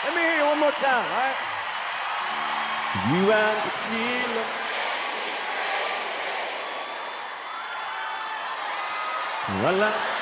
Let me hear you one more time, all right? You and tequila. La la.